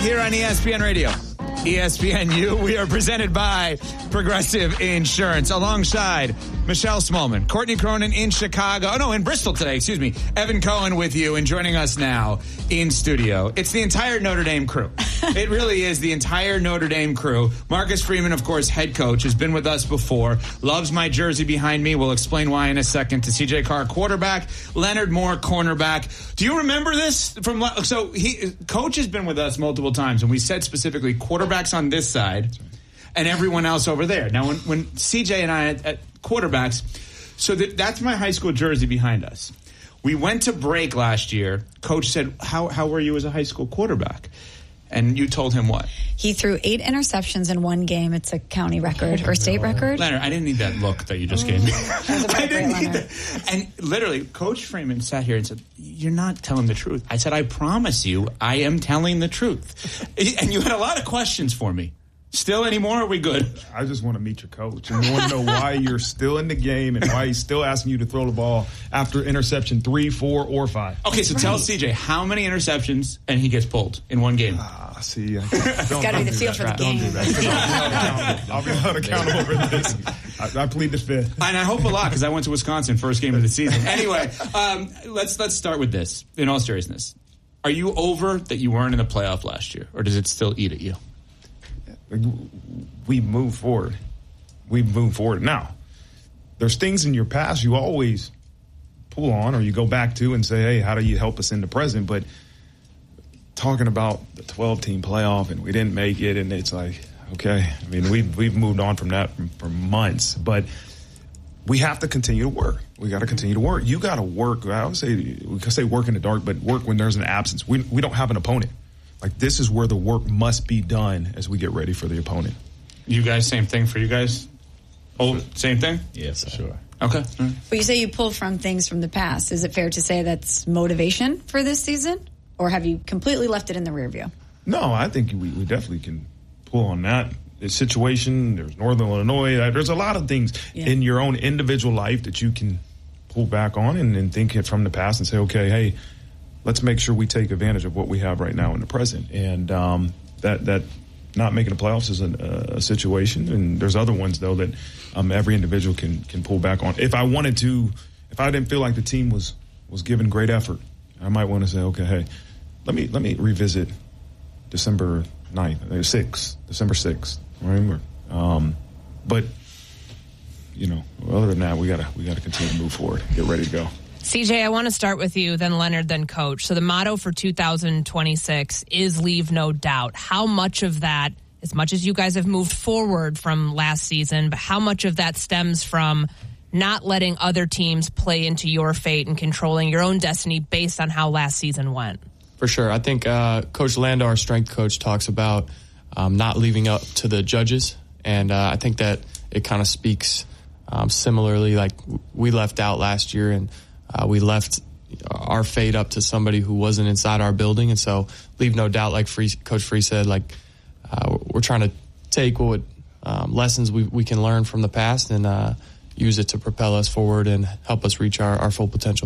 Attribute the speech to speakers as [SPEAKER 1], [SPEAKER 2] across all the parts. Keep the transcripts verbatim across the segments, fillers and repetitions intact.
[SPEAKER 1] here on E S P N Radio. E S P N U, we are presented by Progressive Insurance alongside Michelle Smallman, Courtney Cronin in Chicago. Oh, no, in Bristol today, excuse me. Evan Cohen with you and joining us now in studio. It's the entire Notre Dame crew. It really is the entire Notre Dame crew. Marcus Freeman, of course, head coach, has been with us before. Loves my jersey behind me. We'll explain why in a second. To C J Carr, quarterback. Leonard Moore, cornerback. Do you remember this? From So he, Coach has been with us multiple times, and we said specifically quarterbacks on this side and everyone else over there. Now, when, when C J and I at, at quarterbacks, so that, that's my high school jersey behind us. We went to break last year. Coach said, how, how were you as a high school quarterback? And you told him what?
[SPEAKER 2] He threw eight interceptions in one game. It's a county record or state record.
[SPEAKER 1] Leonard, I didn't need that look that you just gave me. I didn't need that. And literally, Coach Freeman sat here and said, you're not telling the truth. I said, I promise you, I am telling the truth. And you had a lot of questions for me. Still anymore? Are we good?
[SPEAKER 3] I just want to meet your coach and want to know why you're still in the game and why he's still asking you to throw the ball after interception three, four, or five.
[SPEAKER 1] Okay, so right. Tell C J how many interceptions and he gets pulled in one game.
[SPEAKER 3] Ah, see, I,
[SPEAKER 2] it's got to be the feel for the game.
[SPEAKER 3] Don't do that. I'll be held accountable for this. I, I plead the fifth.
[SPEAKER 1] And I hope a lot because I went to Wisconsin first game of the season. Anyway, um, let's let's start with this. In all seriousness, are you over that you weren't in the playoff last year, or does it still eat at you?
[SPEAKER 3] We move forward. We move forward. Now, there's things in your past you always pull on or you go back to and say, hey, how do you help us in the present? But talking about the twelve-team playoff and we didn't make it, and it's like, okay, I mean, we've, we've moved on from that for months. But we have to continue to work. We got to continue to work. You got to work. I would say, we could say work in the dark, but work when there's an absence. We we don't have an opponent. Like, this is where the work must be done as we get ready for the opponent.
[SPEAKER 1] You guys, same thing for you guys? Oh, same thing?
[SPEAKER 4] Yes, sure.
[SPEAKER 1] Okay.
[SPEAKER 2] But you say you pull from things from the past. Is it fair to say that's motivation for this season? Or have you completely left it in the rear view?
[SPEAKER 3] No, I think we, we definitely can pull on that. The situation, there's Northern Illinois. There's a lot of things yeah. in your own individual life that you can pull back on and, and think it from the past and say, okay, hey, let's make sure we take advantage of what we have right now in the present. And um, that that not making the playoffs is a, a situation. And there's other ones, though, that um, every individual can can pull back on. If I wanted to, if I didn't feel like the team was was giving great effort, I might want to say, okay, hey, let me let me revisit December ninth, uh, sixth, December sixth. Right? Um, but, you know, other than that, we gotta we gotta continue to move forward, get ready to go.
[SPEAKER 5] C J, I want to start with you, then Leonard, then Coach. So the motto for two thousand twenty-six is leave no doubt. How much of that, as much as you guys have moved forward from last season, but how much of that stems from not letting other teams play into your fate and controlling your own destiny based on how last season went?
[SPEAKER 6] For sure. I think uh, Coach Lando, our strength coach, talks about um, not leaving up to the judges. And uh, I think that it kind of speaks um, similarly, like we left out last year and Uh, we left our fate up to somebody who wasn't inside our building. And so leave no doubt, like Free, Coach Free said, like uh, we're trying to take what um, lessons we, we can learn from the past and uh, use it to propel us forward and help us reach our, our full potential.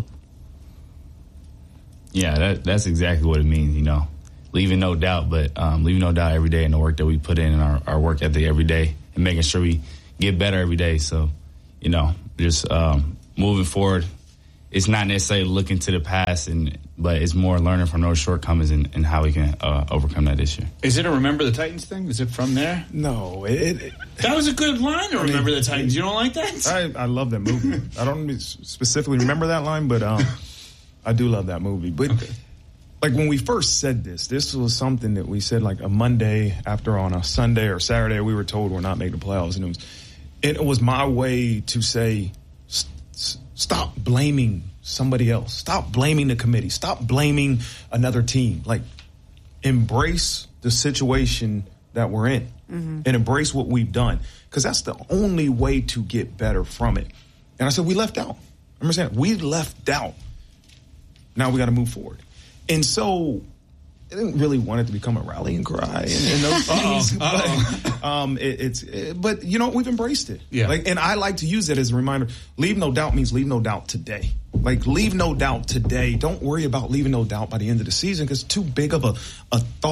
[SPEAKER 4] Yeah, that, that's exactly what it means, you know. Leaving no doubt, but um, leaving no doubt every day in the work that we put in and our, our work ethic every day and making sure we get better every day. So, you know, just um, moving forward. It's not necessarily looking to the past, and but it's more learning from those shortcomings and, and how we can uh, overcome that this year.
[SPEAKER 1] Is it a Remember the Titans thing? Is it from there?
[SPEAKER 3] No. It, it,
[SPEAKER 1] that was a good line to Remember the Titans. You don't like that?
[SPEAKER 3] I, I love that movie. I don't specifically remember that line, but um, I do love that movie. But okay. Like when we first said this, this was something that we said like a Monday after on a Sunday or Saturday we were told we're not making the playoffs. And it was, it was my way to say, stop blaming somebody else. Stop blaming the committee. Stop blaming another team. Like, embrace the situation that we're in mm-hmm. and embrace what we've done, because that's the only way to get better from it. And I said, we left out. Remember saying, we left out. Now we got to move forward. And so I didn't really want it to become a rallying cry and, and those things. Uh-oh. But, um, it, it's, it, but you know, we've embraced it. Yeah. Like, and I like to use it as a reminder. Leave no doubt means leave no doubt today. Like, leave no doubt today. Don't worry about leaving no doubt by the end of the season, because it's too big of a, a thought.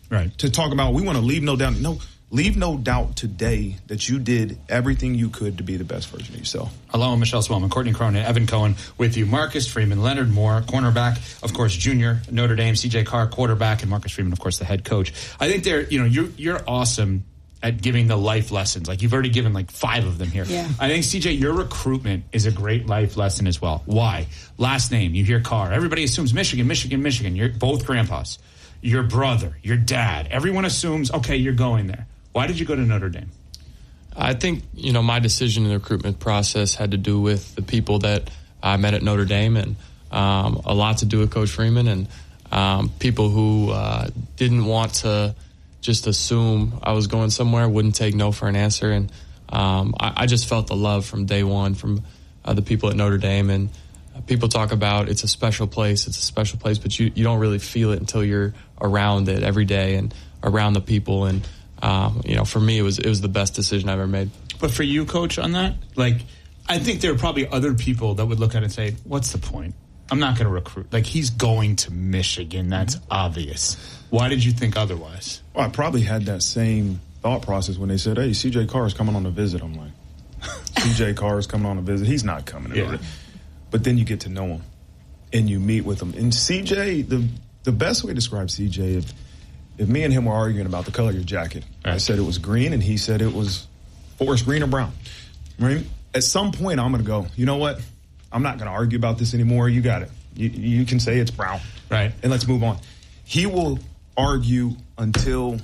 [SPEAKER 1] Right.
[SPEAKER 3] To talk about, we want to leave no doubt. No, leave no doubt today that you did everything you could to be the best version of yourself.
[SPEAKER 1] Along with Michelle Smallman, Courtney Cronin, Evan Cohen with you. Marcus Freeman, Leonard Moore, cornerback, of course, junior, Notre Dame, C J Carr, quarterback, and Marcus Freeman, of course, the head coach. I think they're, you know, you're, you're awesome at giving the life lessons. Like, you've already given like five of them here.
[SPEAKER 2] Yeah.
[SPEAKER 1] I think, C J, your recruitment is a great life lesson as well. Why? Last name, you hear Carr. Everybody assumes Michigan, Michigan, Michigan. You're both grandpas. Your brother, your dad. Everyone assumes, okay, you're going there. Why did you go to Notre Dame?
[SPEAKER 6] I think, you know, my decision in the recruitment process had to do with the people that I met at Notre Dame, and um, a lot to do with Coach Freeman, and um, people who uh, didn't want to just assume I was going somewhere, wouldn't take no for an answer. And um, I, I just felt the love from day one from uh, the people at Notre Dame. And uh, people talk about it's a special place, it's a special place, but you, you don't really feel it until you're around it every day and around the people. And, um, you know, for me, it was it was the best decision I ever made.
[SPEAKER 1] But for you, Coach, on that, like, I think there are probably other people that would look at it and say, what's the point? I'm not going to recruit. Like, he's going to Michigan. That's obvious. Why did you think otherwise?
[SPEAKER 3] Well, I probably had that same thought process when they said, hey, C J Carr is coming on a visit. I'm like, C J Carr is coming on a visit. He's not coming. Yeah. But then you get to know him, and you meet with him. And C J, the the best way to describe C J, if, if me and him were arguing about the color of your jacket, right. I said it was green, and he said it was forest green or brown. Right? At some point, I'm going to go, you know what? I'm not going to argue about this anymore. You got it. You, you can say it's brown.
[SPEAKER 1] Right.
[SPEAKER 3] And let's move on. He will argue until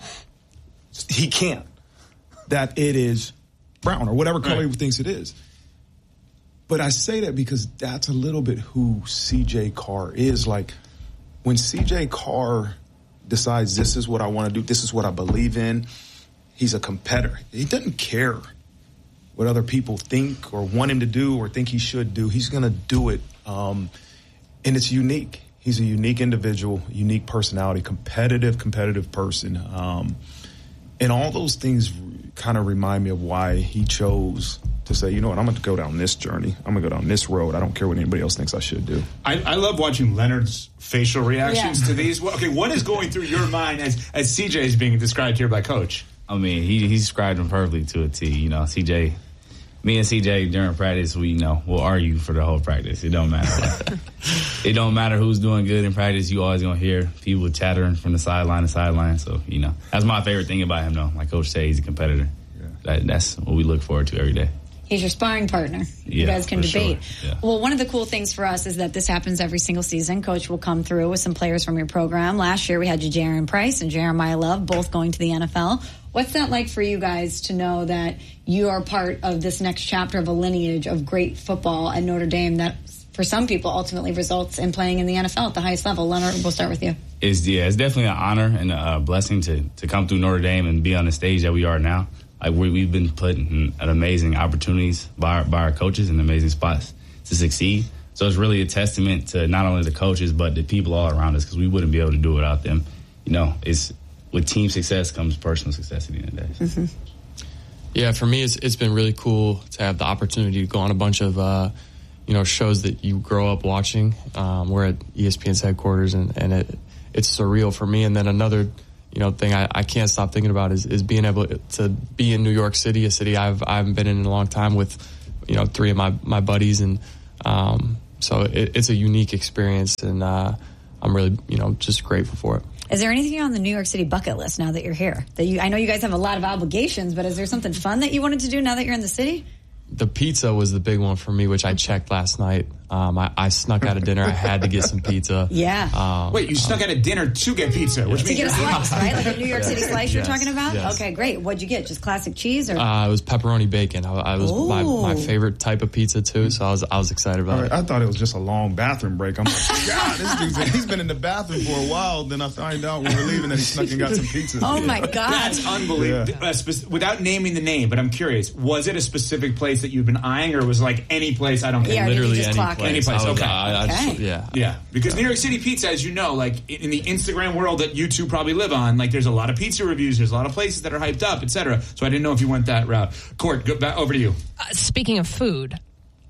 [SPEAKER 3] he can't that it is brown or whatever color right. he thinks it is. But I say that because that's a little bit who C J Carr is. Like, when C J Carr decides this is what I want to do, this is what I believe in, he's a competitor. He doesn't care what other people think or want him to do or think he should do. He's going to do it. Um, and it's unique. He's a unique individual, unique personality, competitive, competitive person. Um, and all those things kind of remind me of why he chose to say, you know what, I'm going to go down this journey. I'm going to go down this road. I don't care what anybody else thinks I should do.
[SPEAKER 1] I, I love watching Leonard's facial reactions
[SPEAKER 2] yeah.
[SPEAKER 1] to these. Okay, what is going through your mind as, as C J is being described here by Coach?
[SPEAKER 4] I mean, he, he described him perfectly to a T. You know, C J... Me and C J during practice, we you know we'll argue for the whole practice. It don't matter. It don't matter who's doing good in practice. You always gonna hear people chattering from the sideline to sideline. So you know that's my favorite thing about him, though. Like Coach said, he's a competitor. Yeah. That, that's what we look forward to every day.
[SPEAKER 2] He's your sparring partner.
[SPEAKER 4] Yeah,
[SPEAKER 2] you guys can debate.
[SPEAKER 4] Sure. Yeah.
[SPEAKER 2] Well, one of the cool things for us is that this happens every single season. Coach will come through with some players from your program. Last year we had Jaron Price and Jeremiah Love both going to the N F L. What's that like for you guys to know that you are part of this next chapter of a lineage of great football at Notre Dame that, for some people, ultimately results in playing in the N F L at the highest level? Leonard, we'll start with you.
[SPEAKER 4] It's, yeah, it's definitely an honor and a blessing to, to come through Notre Dame and be on the stage that we are now. Like we, we've been put in amazing opportunities by our, by our coaches and amazing spots to succeed. So it's really a testament to not only the coaches but the people all around us, because we wouldn't be able to do it without them. You know, it's with team success comes personal success at the end of the day.
[SPEAKER 2] Mm-hmm.
[SPEAKER 6] Yeah, for me, it's it's been really cool to have the opportunity to go on a bunch of uh, you know shows that you grow up watching. Um, we're at E S P N's headquarters, and and it it's surreal for me. And then another you know thing I, I can't stop thinking about is, is being able to be in New York City, a city I've I haven't been in in a long time, with you know three of my my buddies, and um, so it, it's a unique experience, and uh, I'm really you know just grateful for it.
[SPEAKER 2] Is there anything on the New York City bucket list now that you're here? That you, I know you guys have a lot of obligations, but is there something fun that you wanted to do now that you're in the city?
[SPEAKER 6] The pizza was the big one for me, which I checked last night. Um, I, I snuck out of dinner. I had to get some pizza.
[SPEAKER 2] Yeah.
[SPEAKER 6] Um,
[SPEAKER 1] Wait, you snuck um, out of dinner to get pizza, which
[SPEAKER 2] to
[SPEAKER 1] means
[SPEAKER 2] get a slice, right? Like a New York City slice
[SPEAKER 6] yes,
[SPEAKER 2] you're talking about?
[SPEAKER 6] yes.
[SPEAKER 2] Okay, great. What'd you get? Just classic cheese, or?
[SPEAKER 6] Uh, it was pepperoni bacon. I, I was my, my favorite type of pizza too, so I was I was excited about
[SPEAKER 3] right,
[SPEAKER 6] it.
[SPEAKER 3] I thought it was just a long bathroom break. I'm like, God, this dude's he's been in the bathroom for a while. Then I find out when we're leaving that he snuck and got some pizza.
[SPEAKER 2] Oh my God,
[SPEAKER 1] that's unbelievable.
[SPEAKER 3] Yeah.
[SPEAKER 1] Uh, spe- without naming the name, but I'm curious, was it a specific place that you've been eyeing, or was it like any place? I don't care.
[SPEAKER 2] Yeah,
[SPEAKER 6] literally
[SPEAKER 2] any
[SPEAKER 6] place.
[SPEAKER 1] Any place.
[SPEAKER 6] I was,
[SPEAKER 1] Okay.
[SPEAKER 6] I, I
[SPEAKER 2] okay.
[SPEAKER 6] Just, yeah.
[SPEAKER 1] Yeah, because New York City pizza, as you know, like in the Instagram world that you two probably live on, like there's a lot of pizza reviews, there's a lot of places that are hyped up, et cetera. So I didn't know if you went that route. Court, go back over to you.
[SPEAKER 5] Uh, speaking of food,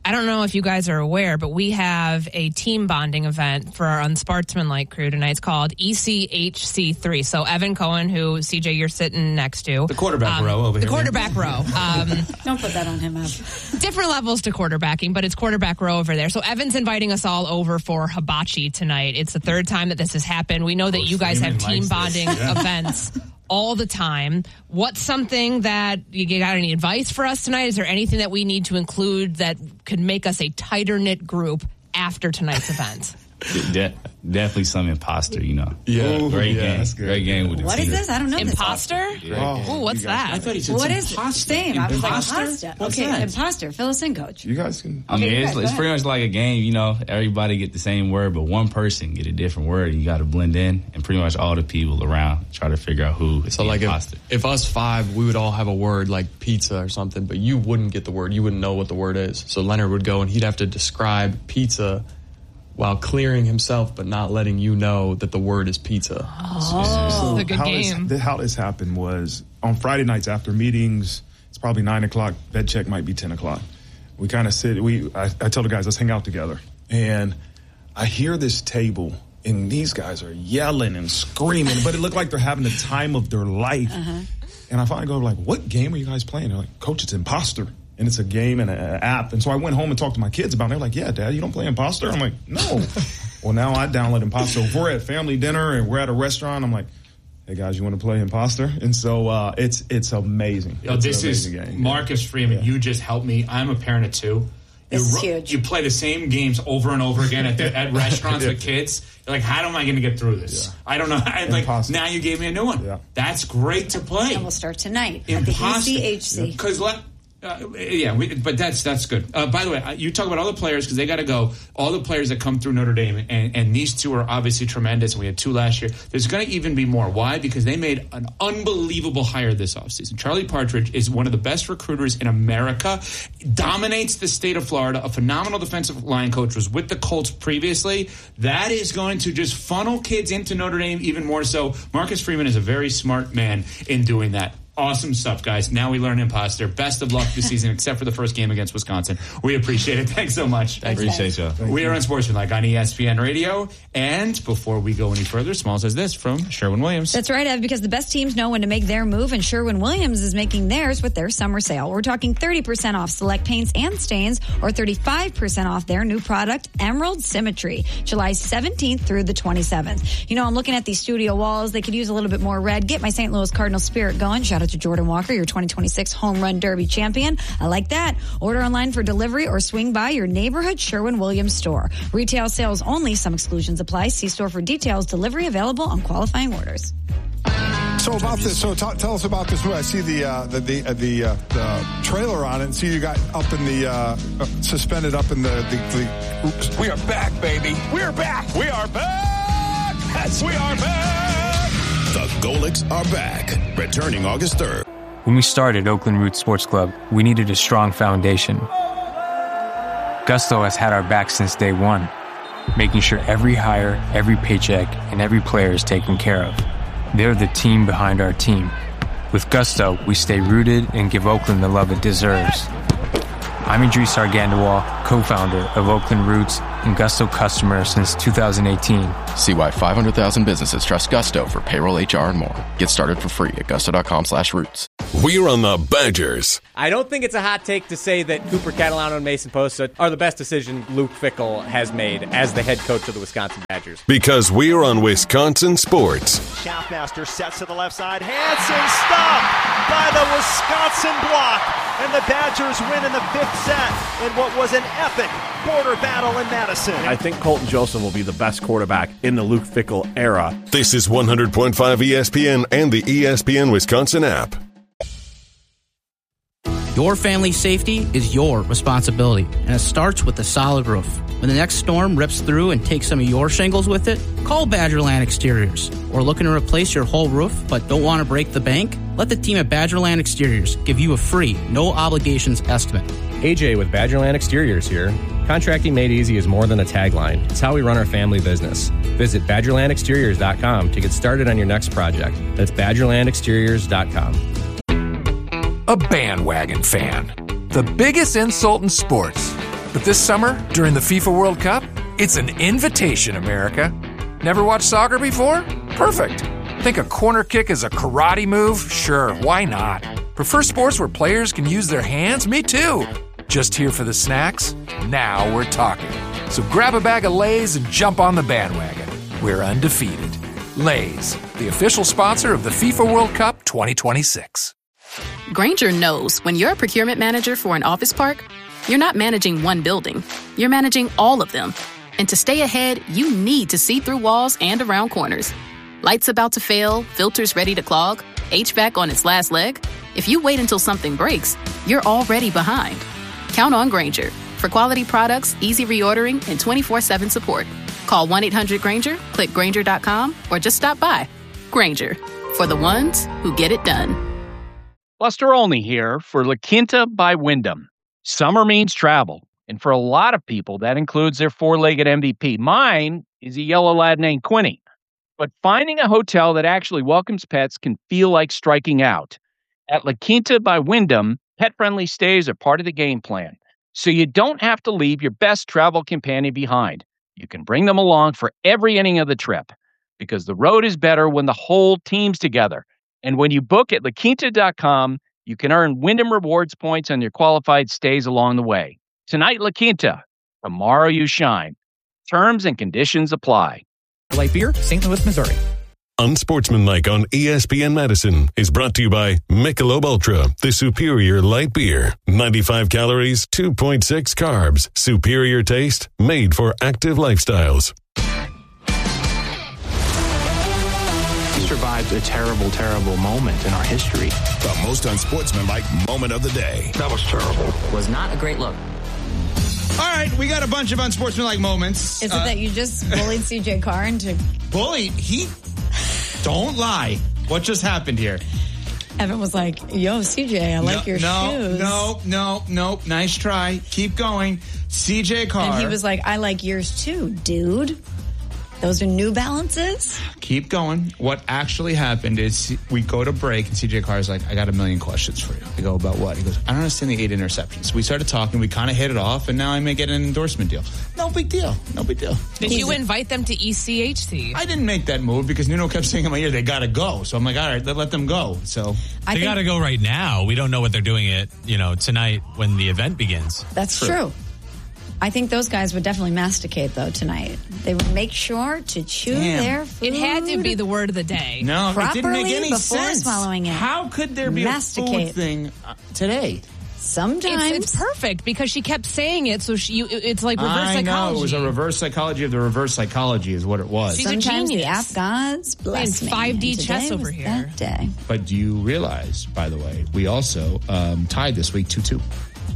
[SPEAKER 5] I don't know if you guys are aware, but we have a team bonding event for our unsportsmanlike crew tonight. It's called E C H C three. So Evan Cohen, who, C J, you're sitting next to.
[SPEAKER 1] The quarterback
[SPEAKER 5] um,
[SPEAKER 1] row over
[SPEAKER 5] the
[SPEAKER 1] here.
[SPEAKER 5] The quarterback row. Um,
[SPEAKER 2] Don't put that on him, Ev.
[SPEAKER 5] Different levels to quarterbacking, but it's quarterback row over there. So Evan's inviting us all over for hibachi tonight. It's the third time that this has happened. We know that
[SPEAKER 1] Coach
[SPEAKER 5] you guys
[SPEAKER 1] Freeman
[SPEAKER 5] have team
[SPEAKER 1] likes
[SPEAKER 5] bonding
[SPEAKER 1] this. Yeah.
[SPEAKER 5] events all the time. What's something that you got any advice for us tonight? Is there anything that we need to include that could make us a tighter knit group after tonight's event?
[SPEAKER 4] De- definitely some imposter, you know.
[SPEAKER 6] Yeah.
[SPEAKER 3] Ooh,
[SPEAKER 4] Great
[SPEAKER 3] yeah,
[SPEAKER 4] game.
[SPEAKER 3] that's good.
[SPEAKER 4] Great game with the
[SPEAKER 2] What
[SPEAKER 4] team.
[SPEAKER 2] is this? I don't know.
[SPEAKER 5] Imposter?
[SPEAKER 3] Oh,
[SPEAKER 5] Ooh, what's
[SPEAKER 3] you guys-
[SPEAKER 5] that?
[SPEAKER 1] I thought he said
[SPEAKER 2] What
[SPEAKER 1] some
[SPEAKER 2] is
[SPEAKER 1] imposter.
[SPEAKER 2] same? I was like,
[SPEAKER 1] Imposter?
[SPEAKER 2] imposter.
[SPEAKER 1] What's
[SPEAKER 2] Okay,
[SPEAKER 1] that?
[SPEAKER 2] imposter. Fill us in, coach.
[SPEAKER 3] You guys can.
[SPEAKER 4] I mean,
[SPEAKER 2] Okay,
[SPEAKER 4] it's,
[SPEAKER 2] go
[SPEAKER 4] it's
[SPEAKER 2] ahead.
[SPEAKER 4] pretty much like a game, you know. Everybody get the same word, but one person get a different word. You got to blend in, and pretty much all the people around try to figure out who is
[SPEAKER 6] So
[SPEAKER 4] the
[SPEAKER 6] like
[SPEAKER 4] imposter.
[SPEAKER 6] if, if us five, we would all have a word like pizza or something, but you wouldn't get the word. You wouldn't know what the word is. So Leonard would go and he'd have to describe pizza while clearing himself, but not letting you know that the word is pizza.
[SPEAKER 5] Oh, it's a good
[SPEAKER 3] how
[SPEAKER 5] game.
[SPEAKER 3] This, how this happened was on Friday nights after meetings. It's probably nine o'clock. Bed check might be ten o'clock. We kind of sit. We I, I tell the guys, let's hang out together. And I hear this table, and these guys are yelling and screaming, but it looked like they're having the time of their life. Uh-huh. And I finally go like, "What game are you guys playing?" They're like, "Coach, it's Imposter." And it's a game and an app. And so I went home and talked to my kids about it. They're like, yeah, Dad, you don't play Imposter? I'm like, no. Well, now I download Imposter. If we're at family dinner and we're at a restaurant, I'm like, hey, guys, you want to play Imposter? And so uh, it's it's amazing.
[SPEAKER 1] Yo,
[SPEAKER 3] it's
[SPEAKER 1] this
[SPEAKER 3] an
[SPEAKER 1] is
[SPEAKER 3] amazing game.
[SPEAKER 1] Marcus Freeman.
[SPEAKER 3] Yeah.
[SPEAKER 1] You just helped me. I'm a parent of two.
[SPEAKER 2] This
[SPEAKER 1] you
[SPEAKER 2] is
[SPEAKER 1] ru-
[SPEAKER 2] huge.
[SPEAKER 1] You play the same games over and over again at, the, at restaurants with kids. You're like, how am I going to get through this?
[SPEAKER 3] Yeah.
[SPEAKER 1] I don't know. I'm like,
[SPEAKER 3] Imposter.
[SPEAKER 1] now you gave me a new one.
[SPEAKER 3] Yeah.
[SPEAKER 1] That's great to play.
[SPEAKER 2] And we'll start tonight at the E
[SPEAKER 1] Imposter.
[SPEAKER 2] C H C.
[SPEAKER 1] Because let. Uh, yeah, we, but that's that's good. Uh, by the way, you talk about all the players because they got to go. All the players that come through Notre Dame, and, and these two are obviously tremendous. And we had two last year. There's going to even be more. Why? Because they made an unbelievable hire this offseason. Charlie Partridge is one of the best recruiters in America. Dominates the state of Florida. A phenomenal defensive line coach. Was with the Colts previously. That is going to just funnel kids into Notre Dame even more so. Marcus Freeman is a very smart man in doing that. Awesome stuff, guys. Now we learn Imposter. Best of luck this season, except for the first game against Wisconsin. We appreciate it. Thanks so much.
[SPEAKER 5] Thanks,
[SPEAKER 4] Appreciate y'all.
[SPEAKER 1] We are on Sportsmanlike on E S P N Radio. And before we go any further, Small says this from Sherwin-Williams.
[SPEAKER 2] That's right, Ev, because the best teams know when to make their move, and Sherwin-Williams is making theirs with their summer sale. We're talking thirty percent off select paints and stains, or thirty-five percent off their new product, Emerald Symmetry, July seventeenth through the twenty-seventh. You know, I'm looking at these studio walls. They could use a little bit more red. Get my Saint Louis Cardinal spirit going. Shout out to Jordan Walker, your twenty twenty-six Home Run Derby champion. I like that. Order online for delivery or swing by your neighborhood Sherwin-Williams store. Retail sales only. Some exclusions apply. See store for details. Delivery available on qualifying orders.
[SPEAKER 7] So about this, so t- tell us about this movie. I see the uh, the the, uh, the, uh, the trailer on it, and see you got up in the uh, uh, suspended up in the, the, the oops.
[SPEAKER 8] We are back, baby. We are back. We are back. Yes, we are back.
[SPEAKER 9] The Golics are back, returning August third.
[SPEAKER 10] When we started Oakland Roots Sports Club, we needed a strong foundation. Gusto has had our back since day one, making sure every hire, every paycheck, and every player is taken care of. They're the team behind our team. With Gusto, we stay rooted and give Oakland the love it deserves. I'm Idris Argandawal, co-founder of Oakland Roots and Gusto customer since two thousand eighteen.
[SPEAKER 11] See why five hundred thousand businesses trust Gusto for payroll, H R, and more. Get started for free at gusto.com slash roots.
[SPEAKER 9] We're on the Badgers.
[SPEAKER 12] I don't think it's a hot take to say that Cooper Catalano and Mason Posta are the best decision Luke Fickell has made as the head coach of the Wisconsin Badgers.
[SPEAKER 9] Because we're on Wisconsin Sports.
[SPEAKER 8] Schaffmaster sets to the left side. Hansen stopped by the Wisconsin block. And the Badgers win in the fifth set in what was an epic border battle in Madison.
[SPEAKER 13] I think Colton Joseph will be the best quarterback in the Luke Fickell era.
[SPEAKER 9] This is one hundred point five E S P N and the E S P N Wisconsin app.
[SPEAKER 14] Your family's safety is your responsibility, and it starts with a solid roof. When the next storm rips through and takes some of your shingles with it, call Badgerland Exteriors. Or looking to replace your whole roof but don't want to break the bank? Let the team at Badgerland Exteriors give you a free, no-obligations estimate.
[SPEAKER 15] A J with Badgerland Exteriors here. Contracting made easy is more than a tagline. It's how we run our family business. Visit badgerland exteriors dot com to get started on your next project. That's badgerland exteriors dot com.
[SPEAKER 16] A bandwagon fan. The biggest insult in sports. But this summer, during the FIFA World Cup, it's an invitation, America. Never watched soccer before? Perfect. Think a corner kick is a karate move? Sure, why not? Prefer sports where players can use their hands? Me too. Just here for the snacks? Now we're talking. So grab a bag of Lay's and jump on the bandwagon. We're undefeated. Lay's, the official sponsor of the FIFA World Cup twenty twenty-six.
[SPEAKER 17] Grainger knows when you're a procurement manager for an office park, you're not managing one building. You're managing all of them. And to stay ahead, you need to see through walls and around corners. Lights about to fail, filters ready to clog, H V A C on its last leg. If you wait until something breaks, you're already behind. Count on Grainger for quality products, easy reordering, and twenty-four seven support. Call one eight hundred Grainger, click Grainger dot com, or just stop by. Grainger, for the ones who get it done.
[SPEAKER 18] Buster Olney here for La Quinta by Wyndham. Summer means travel, and for a lot of people, that includes their four-legged M V P. Mine is a yellow lad named Quinny. But finding a hotel that actually welcomes pets can feel like striking out. At La Quinta by Wyndham, pet-friendly stays are part of the game plan, so you don't have to leave your best travel companion behind. You can bring them along for every inning of the trip, because the road is better when the whole team's together. And when you book at La Quinta dot com, you can earn Wyndham Rewards points on your qualified stays along the way. Tonight, La Quinta. Tomorrow, you shine. Terms and conditions apply.
[SPEAKER 19] Light Beer, Saint Louis, Missouri.
[SPEAKER 9] Unsportsmanlike on E S P N Madison is brought to you by Michelob Ultra, the superior light beer. ninety-five calories, two point six carbs. Superior taste, made for active lifestyles.
[SPEAKER 20] We survived a terrible, terrible moment in our history.
[SPEAKER 21] The most unsportsmanlike moment of the day.
[SPEAKER 20] That was terrible.
[SPEAKER 22] Was not a great look.
[SPEAKER 1] All right, we got a bunch of unsportsmanlike moments.
[SPEAKER 2] Is
[SPEAKER 1] uh,
[SPEAKER 2] it that you just bullied C J Carr into...
[SPEAKER 1] Bullied? He... Don't lie. What just happened here?
[SPEAKER 2] Evan was like, yo, C J, I like
[SPEAKER 1] no,
[SPEAKER 2] your
[SPEAKER 1] no,
[SPEAKER 2] shoes.
[SPEAKER 1] No, no, no, nice try. Keep going. C J Carr.
[SPEAKER 2] And he was like, I like yours too, dude. Those are New Balances?
[SPEAKER 1] Keep going. What actually happened is we go to break and C J Carr's like, I got a million questions for you. I go, about what? He goes, I don't understand the eight interceptions. We started talking. We kind of hit it off, and now I may get an endorsement deal. No big deal. No big deal.
[SPEAKER 5] Did you invite them to E C H C?
[SPEAKER 1] I didn't make that move because Nuno kept saying in my ear, they got to go. So I'm like, all right, let, let them go. So
[SPEAKER 23] They got to go right now. We don't know what they're doing it, you know, tonight when the event begins.
[SPEAKER 2] That's true. true. I think those guys would definitely masticate, though, tonight. They would make sure to chew
[SPEAKER 1] Damn.
[SPEAKER 2] their food.
[SPEAKER 5] It had to be the word of the day.
[SPEAKER 1] No, it didn't make any
[SPEAKER 2] before
[SPEAKER 1] sense.
[SPEAKER 2] swallowing it.
[SPEAKER 1] How could there be
[SPEAKER 2] masticate.
[SPEAKER 1] a food thing uh, today?
[SPEAKER 2] Sometimes.
[SPEAKER 5] It's, it's perfect because she kept saying it, so she, you, it's like reverse
[SPEAKER 1] I
[SPEAKER 5] psychology.
[SPEAKER 1] know, it was a reverse psychology of the reverse psychology is what it was.
[SPEAKER 5] She's
[SPEAKER 2] Sometimes
[SPEAKER 5] a genius.
[SPEAKER 2] the app gods bless me.
[SPEAKER 5] five D
[SPEAKER 2] and
[SPEAKER 5] chess
[SPEAKER 2] today
[SPEAKER 5] over
[SPEAKER 2] was
[SPEAKER 5] here.
[SPEAKER 2] That day.
[SPEAKER 1] But do you realize, by the way, we also um, tied this week two two.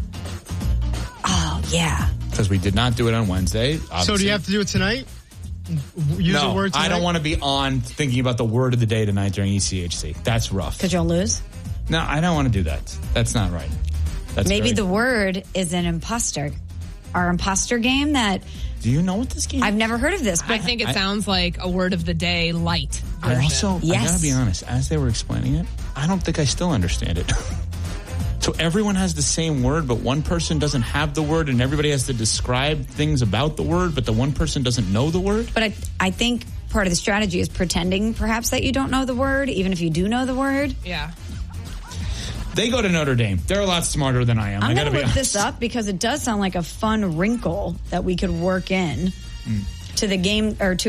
[SPEAKER 2] Oh, yeah.
[SPEAKER 1] Because we did not do it on Wednesday.
[SPEAKER 24] Obviously. So do you have to do it tonight? Use
[SPEAKER 1] no,
[SPEAKER 24] a word tonight?
[SPEAKER 1] I don't want to be on thinking about the word of the day tonight during E C H C. That's rough.
[SPEAKER 2] Because you'll lose?
[SPEAKER 1] No, I don't want to do that. That's not right. That's
[SPEAKER 2] Maybe
[SPEAKER 1] very...
[SPEAKER 2] the word is an imposter. Our imposter game that...
[SPEAKER 1] Do you know what this game is?
[SPEAKER 2] I've never heard of this. But
[SPEAKER 5] I think it
[SPEAKER 1] I,
[SPEAKER 5] sounds like a word of the day light.
[SPEAKER 1] I also,
[SPEAKER 2] yes.
[SPEAKER 1] I gotta be honest, as they were explaining it, I don't think I still understand it. So everyone has the same word, but one person doesn't have the word, and everybody has to describe things about the word, but the one person doesn't know the word?
[SPEAKER 2] But I, I think part of the strategy is pretending, perhaps, that you don't know the word, even if you do know the word.
[SPEAKER 5] Yeah.
[SPEAKER 1] They go to Notre Dame. They're a lot smarter than I am.
[SPEAKER 2] I'm
[SPEAKER 1] I
[SPEAKER 2] going to
[SPEAKER 1] be
[SPEAKER 2] look
[SPEAKER 1] honest.
[SPEAKER 2] this up because it does sound like a fun wrinkle that we could work in mm. to the game or to